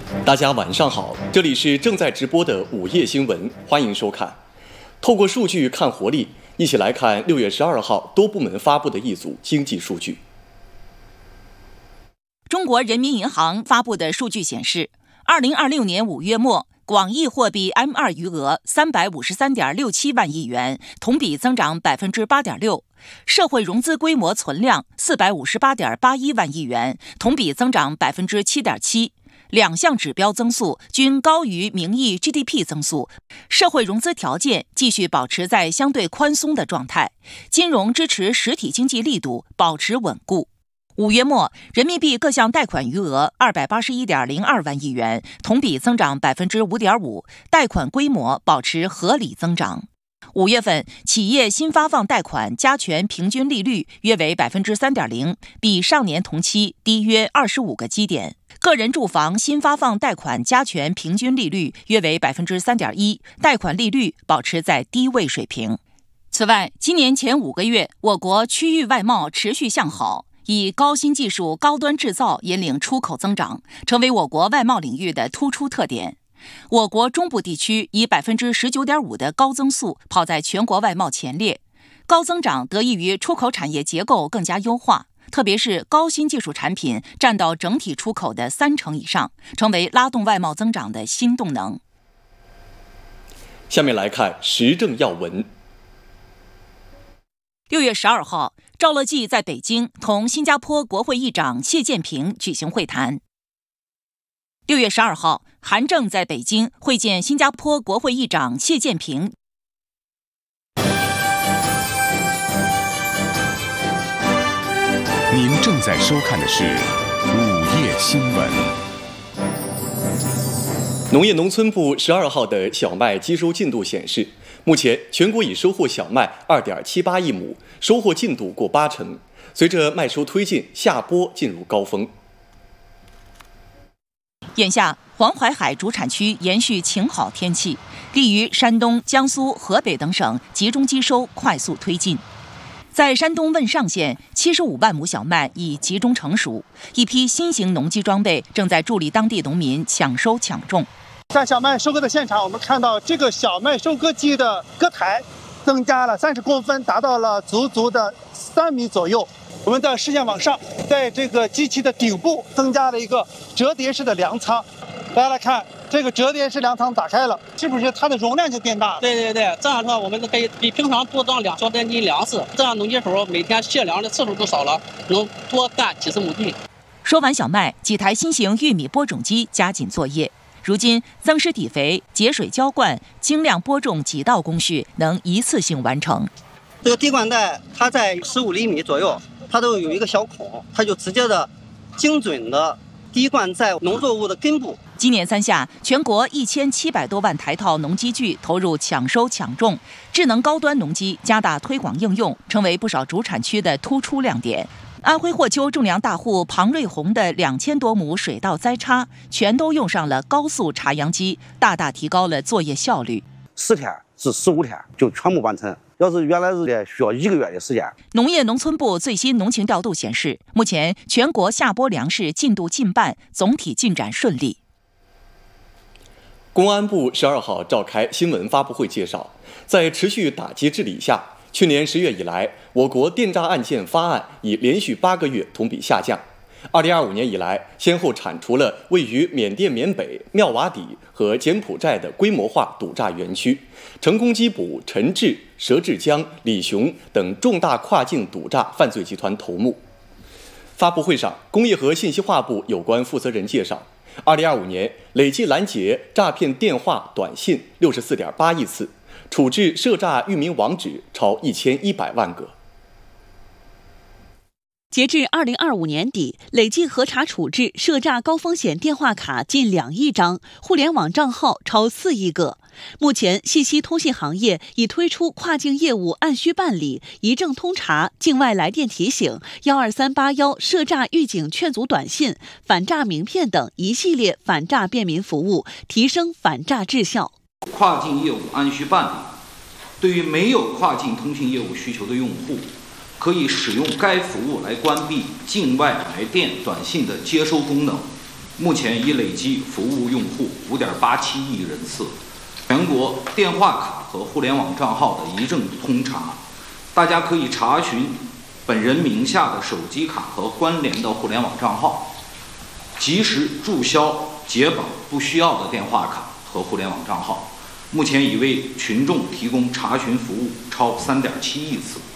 大家晚上好，这里是正在直播的午夜新闻，欢迎收看。透过数据看活力，一起来看6月12号多部门发布的一组经济数据。 中国人民银行发布的数据显示，2026年5月末，广义货币 M2 余额353.67万亿元，同比增长 8.6%； 社会融资规模存量458.81万亿元，同比增长 7.7%。两项指标增速均高于名义 GDP 增速，社会融资条件继续保持在相对宽松的状态，金融支持实体经济力度保持稳固。5月末，人民币各项贷款余额281.02万亿元，同比增长 5.5%， 贷款规模保持合理增长。5月份，企业新发放贷款加权平均利率约为 3.0%， 比上年同期低约25个基点。个人住房新发放贷款加权平均利率约为 3.1%， 贷款利率保持在低位水平。此外，今年前5个月，我国区域外贸持续向好，以高新技术、高端制造引领出口增长，成为我国外贸领域的突出特点。我国中部地区以 19.5% 的高增速跑在全国外贸前列，高增长得益于出口产业结构更加优化，特别是高新技术产品占到整体出口的30%以上，成为拉动外贸增长的新动能。 下面来看时政要闻。 6月12号，赵乐际在北京同新加坡国会议长谢建平举行会谈。6月12号，韩正在北京会见新加坡国会议长谢建平。 您正在收看的是午夜新闻。 农业农村部12号的小麦机收进度显示，目前全国已收获小麦 2.78 亿亩，收获进度过80%。随着麦收推进，下播进入高峰。 眼下，黄淮海主产区延续晴好天气，利于山东、江苏、河北等省集中机收快速推进。在山东汶上县，75万亩小麦已集中成熟，一批新型农机装备正在助力当地农民抢收抢种。 在小麦收割的现场，我们看到这个小麦收割机的割台增加了30公分，达到了足的3米左右。我们的视线往上，在这个机器的顶部增加了一个折叠式的粮仓。大家来看，这个折叠式粮仓打开了，是不是它的容量就变大了？ 对，这样说我们可以比平常多装2小吨斤粮食，这样农机手每天卸粮的次数就少了，能多干几十亩地。 收完小麦，几台新型玉米播种机加紧作业。如今，增施底肥、节水浇灌、精量播种几道工序能一次性完成。 这个滴灌带它在15厘米左右，它都有一个小孔，它就直接的、精准的滴灌在农作物的根部。 今年3夏，全国1700多万台套农机具投入抢收抢种，智能高端农机加大推广应用，成为不少主产区的突出亮点。安徽霍丘种粮大户庞瑞红的2000多亩水稻栽插，全都用上了高速插秧机，大大提高了作业效率。 10天至15天就全部完成，要是原来是需要1个月的时间。 农业农村部最新农情调度显示，目前全国下播粮食进度近半，总体进展顺利。 公安部12号召开新闻发布会介绍，在持续打击治理下，去年10月以来，我国电诈案件发案已连续8个月同比下降。2025年以来，先后铲除了位于缅甸缅北、妙瓦底和柬埔寨的规模化赌诈园区，成功缉捕陈志、佘志江、李雄等重大跨境赌诈犯罪集团头目。发布会上，工业和信息化部有关负责人介绍，2025年累计拦截诈骗电话、短信64.8亿次，处置涉诈域名网址超1100万个。 截至2025年底，累计核查处置涉诈高风险电话卡近2亿张，互联网账号超4亿个。目前，信息通信行业已推出跨境业务按需办理、一证通查、境外来电提醒、12381涉诈预警劝阻短信、反诈名片等一系列反诈便民服务，提升反诈质效。 跨境业务按需办理，对于没有跨境通信业务需求的用户，可以使用该服务来关闭境外来电、短信的接收功能， 目前已累计服务用户5.87亿人次。全国电话卡和互联网账号的一证通查，大家可以查询本人名下的手机卡和关联的互联网账号，及时注销解绑不需要的电话卡和互联网账号。目前已为群众提供查询服务超3.7亿次。